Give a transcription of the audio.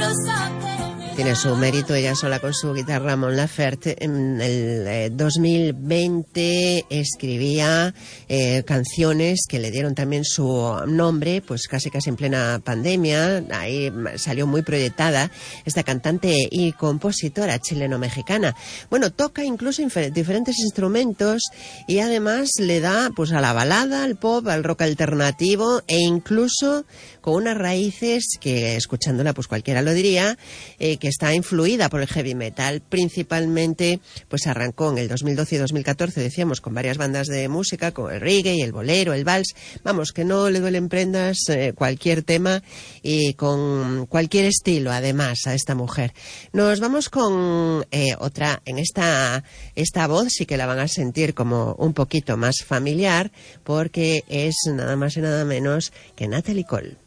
Tiene su mérito ella sola con su guitarra. Mon Laferte en el 2020 escribía canciones que le dieron también su nombre, pues casi en plena pandemia. Ahí salió muy proyectada esta cantante y compositora chileno-mexicana. Bueno, toca incluso diferentes instrumentos y además le da pues a la balada, al pop, al rock alternativo e incluso con unas raíces que escuchándola pues cualquiera lo diría, que está influida por el heavy metal. Principalmente pues arrancó en el 2012 y 2014, decíamos, con varias bandas de música, con el reggae, el bolero, el vals. Vamos, que no le duelen prendas cualquier tema y con cualquier estilo, además, a esta mujer. Nos vamos con otra, en esta voz sí que la van a sentir como un poquito más familiar, porque es nada más y nada menos que Natalie Cole.